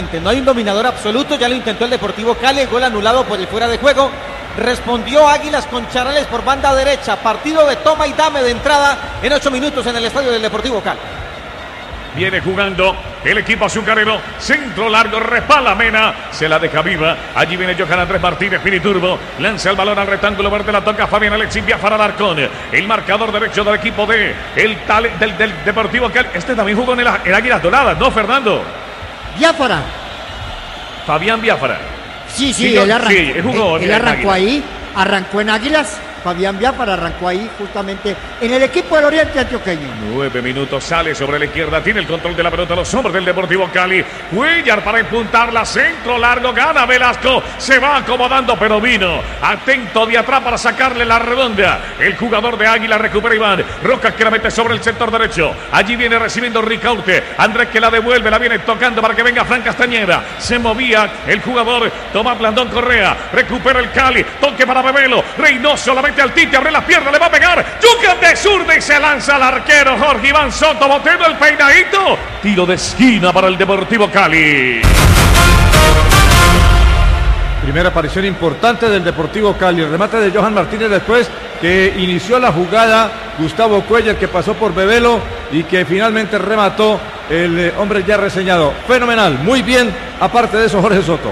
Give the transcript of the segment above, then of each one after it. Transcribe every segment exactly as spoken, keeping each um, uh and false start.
impresionante. No hay un dominador absoluto, ya lo intentó el Deportivo Cali, gol anulado por el fuera de juego. Respondió Águilas con Charales por banda derecha. Partido de toma y dame de entrada en ocho minutos en el estadio del Deportivo Cali. Viene jugando el equipo azucarero. Centro largo, respala Mena. Se la deja viva. Allí viene Johan Andrés Martínez, Piniturbo. Lanza el balón al rectángulo verde. La toca Fabián Alexis Biafara Alarcón. El marcador derecho del equipo de el tal, del, del Deportivo Cali. Este también jugó en el, el Águilas Doradas, ¿no, Fernando? Biafara. Fabián Biafara. Sí, sí, sí él arrancó, sí, él jugó él, él arrancó ahí. Arrancó en Águilas. Fabián Biafara arrancó ahí justamente en el equipo del Oriente Antioqueño. Nueve minutos, sale sobre la izquierda, tiene el control de la pelota los hombres del Deportivo Cali. Cuellar para empuntarla, centro largo, gana Velasco, se va acomodando pero vino atento de atrás para sacarle la redonda. El jugador de Águila recupera Iván Rojas que la mete sobre el sector derecho. Allí viene recibiendo Ricaurte, Andrés que la devuelve, la viene tocando para que venga Fran Castañeda. Se movía el jugador Tomás Blandón Correa, recupera el Cali, toque para Bebelo, Reynoso la mete al Tite, abre las piernas, le va a pegar, Yucan de zurda y se lanza al arquero Jorge Iván Soto, botando el peinadito, tiro de esquina para el Deportivo Cali. Primera aparición importante del Deportivo Cali, el remate de Johan Martínez después que inició la jugada Gustavo Cuellar que pasó por Bebelo y que finalmente remató el eh, hombre ya reseñado. Fenomenal, muy bien, aparte de eso Jorge Soto.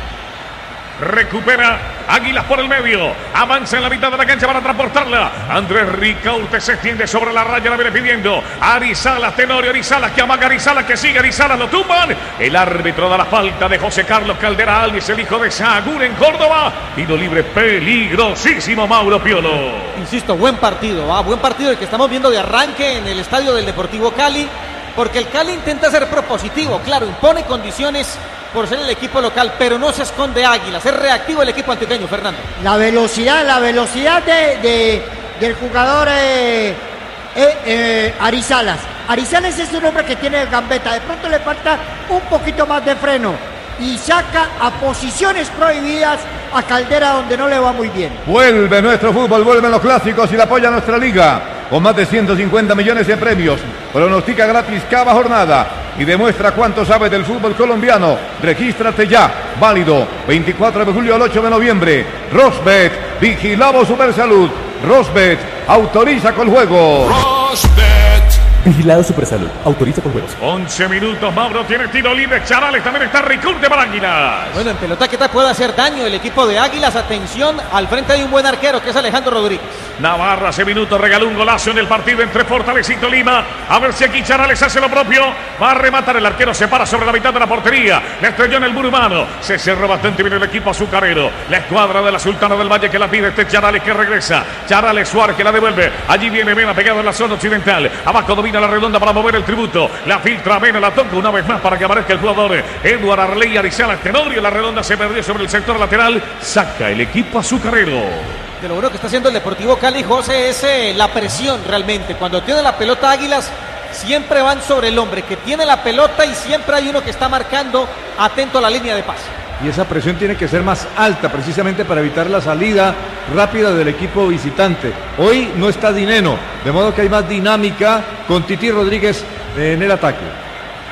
Recupera Águilas por el medio, avanza en la mitad de la cancha para transportarla. Andrés Ricaurte se extiende sobre la raya, la viene pidiendo Arizalas, Tenorio Arizalas que amaga Arizalas, que sigue Arizalas, lo tumban. El árbitro da la falta de José Carlos Caldera Alves, el hijo de Sahagún en Córdoba. Tiro libre peligrosísimo, Mauro Piolo. Insisto, buen partido, ¿ah? Buen partido el que estamos viendo de arranque en el estadio del Deportivo Cali, porque el Cali intenta ser propositivo, claro, impone condiciones por ser el equipo local, pero no se esconde Águilas, es reactivo el equipo antioqueño, Fernando. La velocidad, la velocidad de, de del jugador eh, eh, eh, Arizalas. Arizalas es un hombre que tiene gambeta, de pronto le falta un poquito más de freno y saca a posiciones prohibidas a Caldera donde no le va muy bien. Vuelve nuestro fútbol, vuelven los clásicos y la apoya nuestra liga. Con más de ciento cincuenta millones de premios, pronostica gratis cada jornada y demuestra cuánto sabe del fútbol colombiano. Regístrate ya, válido veinticuatro de julio al ocho de noviembre. Rosbet, vigilamos Supersalud. Rosbet, autoriza con juego. Rosbet. Vigilado Supersalud, autoriza con juegos. once minutos, Mauro tiene tiro libre, Charales también está Ricaurte para Águilas. Bueno, en pelota que tal puede hacer daño el equipo de Águilas, atención, al frente hay un buen arquero que es Alejandro Rodríguez. Navarra hace minutos regaló un golazo en el partido entre Fortaleza y Tolima. A ver si aquí Charales hace lo propio. Va a rematar el arquero, se para sobre la mitad de la portería. Le estrelló en el muro humano. Se cerró bastante bien el equipo azucarero. La escuadra de la Sultana del Valle que la pide este Charales que regresa. Charales Suárez que la devuelve. Allí viene Mena pegado en la zona occidental. Abajo domina la redonda para mover el tributo. La filtra Mena, la toca una vez más para que aparezca el jugador Eduardo Arley Arizalas Tenorio. La redonda se perdió sobre el sector lateral. Saca el equipo azucarero. De lo bueno que está haciendo el Deportivo Cali, José, es eh, la presión realmente. Cuando tiene la pelota Águilas, siempre van sobre el hombre que tiene la pelota y siempre hay uno que está marcando atento a la línea de pase. Y esa presión tiene que ser más alta precisamente para evitar la salida rápida del equipo visitante. Hoy no está Dineno, de modo que hay más dinámica con Titi Rodríguez en el ataque.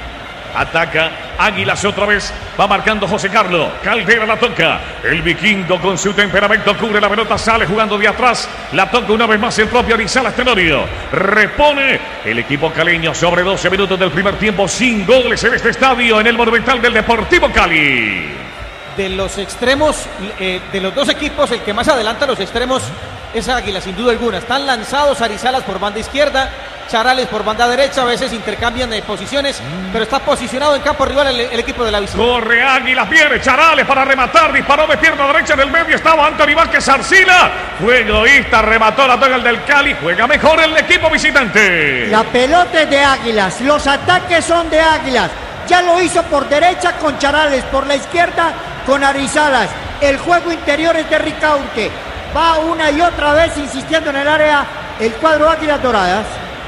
Ataca Águilas otra vez. Va marcando José Carlos. Caldera la toca. El vikingo con su temperamento cubre la pelota. Sale jugando de atrás. La toca una vez más el propio Arizalas Tenorio. Repone el equipo caleño sobre doce minutos del primer tiempo. Sin goles en este estadio en el Monumental del Deportivo Cali. De los extremos, eh, de los dos equipos, el que más adelanta los extremos es Águila, sin duda alguna. Están lanzados Arizalas por banda izquierda, Charales por banda derecha, a veces intercambian de posiciones, mm. pero está posicionado en campo rival el, el equipo de la visita. Corre Águilas, viene Charales para rematar, disparó de pierna derecha en el medio, estaba Anthony Vázquez Arcila, fue egoísta, remató la toca el del Cali, juega mejor el equipo visitante. La pelota es de Águilas, los ataques son de Águilas, ya lo hizo por derecha con Charales, por la izquierda con Arizalas, el juego interior es de Ricaurte, va una y otra vez insistiendo en el área el cuadro Águilas Doradas.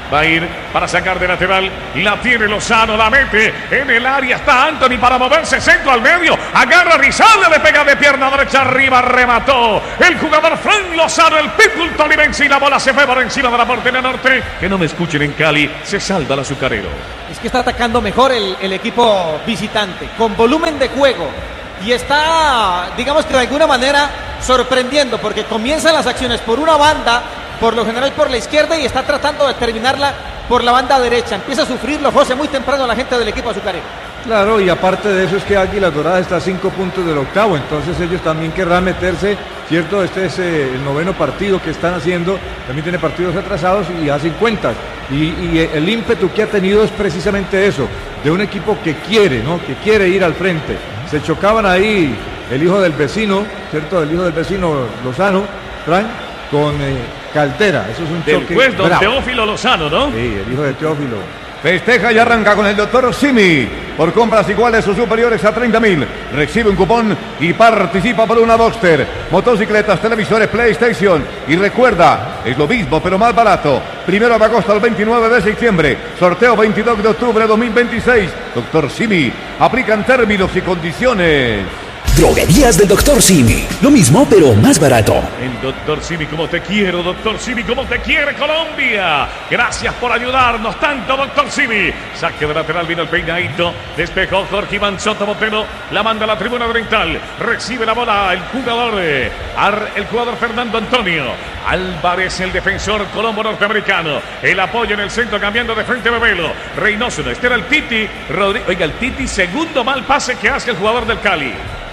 Va a ir para sacar de lateral. La tiene Lozano, la mete en el área. Está Anthony para moverse. Centro al medio. Agarra a Rizalde, le pega de pierna derecha arriba. Remató el jugador Fran Lozano, el pitbull tolimense. Y la bola se fue por encima de la portería norte. Que no me escuchen en Cali. Se salda el azucarero. Es que está atacando mejor el, el equipo visitante. Con volumen de juego. Y está, digamos que de alguna manera, sorprendiendo. Porque comienzan las acciones por una banda, por lo general por la izquierda, y está tratando de terminarla por la banda derecha. Empieza a sufrirlo, José, muy temprano la gente del equipo azucarero. Claro, y aparte de eso es que Águilas Doradas está a cinco puntos del octavo, entonces ellos también querrán meterse, ¿cierto? Este es eh, el noveno partido que están haciendo, también tiene partidos atrasados y hacen cuentas. Y, y el ímpetu que ha tenido es precisamente eso, de un equipo que quiere, ¿no? Que quiere ir al frente. Se chocaban ahí el hijo del vecino, ¿cierto? El hijo del vecino Lozano, Frank, con eh, Caldera. Eso es un del choque juez don bravo. Teófilo Lozano, ¿no? Sí, el hijo de Teófilo. Festeja y arranca con el doctor Simi. Por compras iguales o superiores a treinta mil, recibe un cupón y participa por una Boxster, motocicletas, televisores, PlayStation. Y recuerda, es lo mismo pero más barato. Primero de agosto al veintinueve de septiembre. Sorteo veintidós de octubre de dos mil veintiséis. doctor Simi. Aplican términos y condiciones. Droguerías del doctor Simi. Lo mismo, pero más barato. El doctor Simi, como te quiero, doctor Simi, como te quiere Colombia. Gracias por ayudarnos tanto, doctor Simi. Saque de lateral, vino el peinadito. Despejó Jorge Iván Soto Botero. La manda a la tribuna oriental. Recibe la bola el jugador, eh, Ar, el jugador Fernando Antonio Álvarez, el defensor colombo norteamericano. El apoyo en el centro, cambiando de frente Bebelo. Reynoso, no, este era el Titi. Rodri- Oiga, el Titi, segundo mal pase que hace el jugador del Cali.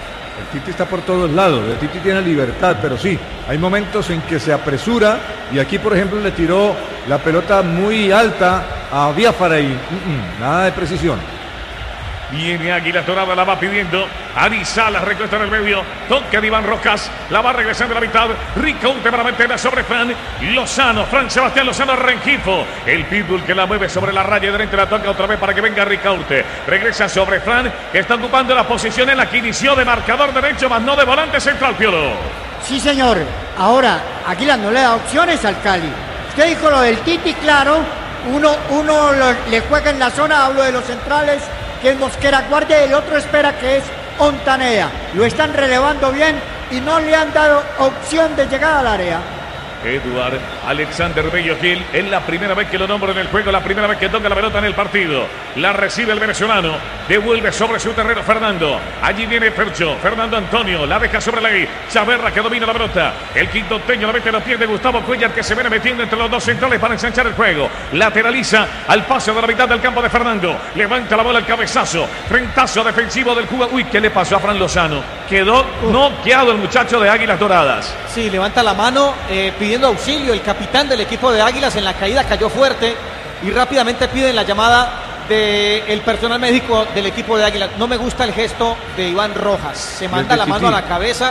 El Titi está por todos lados, el Titi tiene libertad, pero sí, hay momentos en que se apresura y aquí por ejemplo le tiró la pelota muy alta a Biafara y uh-uh, nada de precisión. Viene Águila Dorada, la va pidiendo. Ari Salas recuesta en el medio. Toca de Iván Rojas. La va regresando a la mitad. Ricaurte para meterla sobre Fran Lozano. Fran Sebastián Lozano Rengifo. El pitbull que la mueve sobre la raya de frente. La toca otra vez para que venga Ricaurte. Regresa sobre Fran, que está ocupando la posición en la que inició de marcador derecho, más no de volante central, Piolo. Sí, señor. Ahora, Águila no le da opciones al Cali. Usted dijo lo del Titi, claro. Uno, uno lo, le juega en la zona, hablo de los centrales, que es Mosquera Guardia, y el otro espera, que es Ontaneda. Lo están relevando bien y no le han dado opción de llegar al área. Eduard Alexander Bello Gil es la primera vez que lo nombro en el juego, la primera vez que toca la pelota en el partido. La recibe el venezolano, devuelve sobre su terreno Fernando. Allí viene Fercho, Fernando Antonio, la deja sobre la I. Chaverra que domina la pelota. El quintonteño la mete en los pies de Gustavo Cuellar, que se viene metiendo entre los dos centrales para ensanchar el juego. Lateraliza al paso de la mitad del campo de Fernando. Levanta la bola al cabezazo. Frentazo defensivo del jugador. Uy, ¿qué le pasó a Fran Lozano? Quedó noqueado el muchacho de Águilas Doradas. Sí, levanta la mano eh, pidiendo auxilio. El capitán del equipo de Águilas en la caída cayó fuerte y rápidamente piden la llamada del personal médico del equipo de Águilas. No me gusta el gesto de Iván Rojas. Se manda la mano a la cabeza.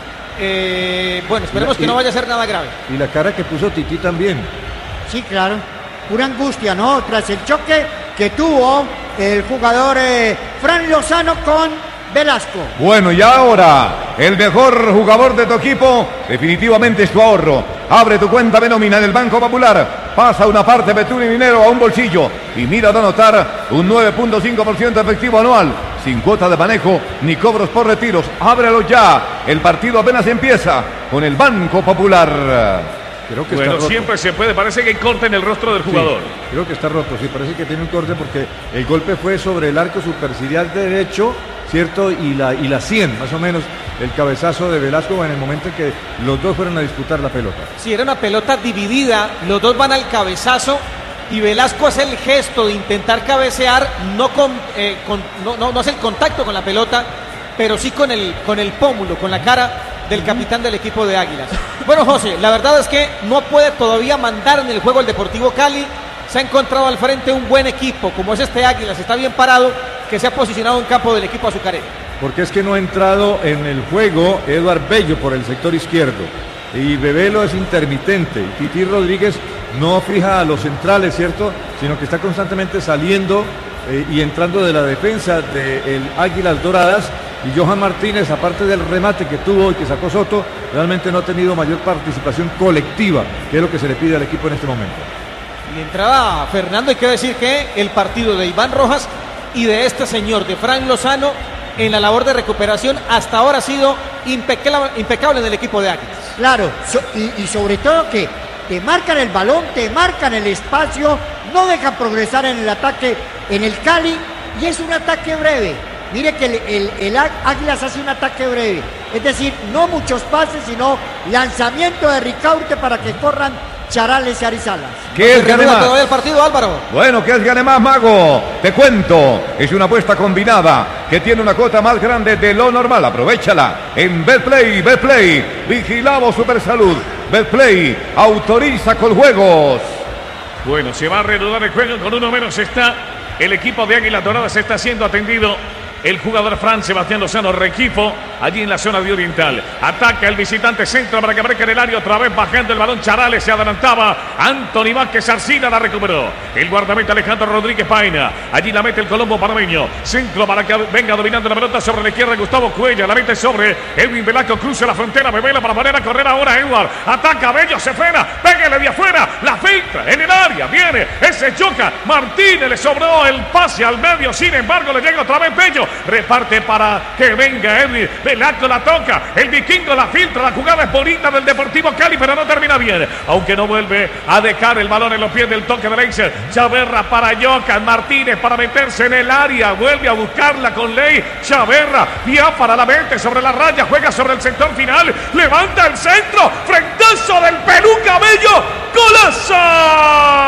Eh, bueno, esperemos que no vaya a ser nada grave. Y la cara que puso Titi también. Sí, claro. Pura angustia, ¿no? Tras el choque que tuvo el jugador eh, Fran Lozano con Velasco. Bueno, y ahora, el mejor jugador de tu equipo, definitivamente es tu ahorro. Abre tu cuenta de nómina en el Banco Popular. Pasa una parte de tu dinero a un bolsillo y mira de anotar un nueve punto cinco por ciento efectivo anual, sin cuota de manejo ni cobros por retiros. Ábrelo ya. El partido apenas empieza con el Banco Popular. Creo que Bueno, está roto. siempre se puede, parece que hay corte en el rostro del jugador. Sí, creo que está roto, sí, parece que tiene un corte porque el golpe fue sobre el arco superciliar derecho, ¿cierto? Y la, y la sien, más o menos, el cabezazo de Velasco en el momento en que los dos fueron a disputar la pelota. Sí, era una pelota dividida, los dos van al cabezazo y Velasco hace el gesto de intentar cabecear, no, con, eh, con, no, no, no hace el contacto con la pelota, pero sí con el, con el pómulo, con la cara del capitán del equipo de Águilas. Bueno, José, la verdad es que no puede todavía mandar en el juego el Deportivo Cali. Se ha encontrado al frente un buen equipo, como es este Águilas, está bien parado, que se ha posicionado en campo del equipo azucarero. Porque es que no ha entrado en el juego Eduard Bello por el sector izquierdo. Y Bebelo es intermitente. Y Titi Rodríguez no fija a los centrales, ¿cierto? Sino que está constantemente saliendo eh, y entrando de la defensa del Águilas Doradas. Y Johan Martínez, aparte del remate que tuvo y que sacó Soto, realmente no ha tenido mayor participación colectiva, que es lo que se le pide al equipo en este momento. Y entraba Fernando, hay que decir que el partido de Iván Rojas y de este señor, de Fran Lozano, en la labor de recuperación hasta ahora ha sido impecable, impecable en el equipo de Águilas. Claro, so, y, y sobre todo que te marcan el balón, te marcan el espacio, no dejan progresar en el ataque en el Cali, y es un ataque breve. Mire que el, el, el Águilas hace un ataque breve, es decir, no muchos pases, sino lanzamiento de Ricaurte para que corran Charales y Arizalas. ¿Qué es gane más? El partido, Álvaro. Bueno, ¿qué es gane más, Mago? Te cuento, es una apuesta combinada que tiene una cuota más grande de lo normal. Aprovechala en Betplay, Betplay, vigilado Supersalud. Betplay autoriza con juegos. Bueno, se va a reanudar el juego, con uno menos está el equipo de Águilas Doradas, está siendo atendido el jugador Fran Sebastián Lozano Requifo, allí en la zona de Oriental. Ataca el visitante centro para que breque en el área, otra vez bajando el balón. Charales se adelantaba. Anthony Vázquez Arcina la recuperó. El guardameta Alejandro Rodríguez Paina. Allí la mete el colombo panameño. Centro para que venga dominando la pelota sobre la izquierda. Gustavo Cuella la mete sobre Edwin Velasco. Cruza la frontera. Bebela para poner a correr ahora Edward. Ataca Bello, se frena. Pégale de afuera. La filtra en el área. Viene. Ese choca. Martínez le sobró el pase al medio. Sin embargo, le llega otra vez Bello. Reparte para que venga Edwin Velasco, la toca, el vikingo la filtra, la jugada es bonita del Deportivo Cali, pero no termina bien, aunque no vuelve a dejar el balón en los pies del toque de Leiser. Chaverra para Jocan Martínez para meterse en el área, vuelve a buscarla con Ley. Chaverra, Biafara la mete sobre la raya, juega sobre el sector final, levanta el centro, frentazo del Perú Cabello, ¡golazo!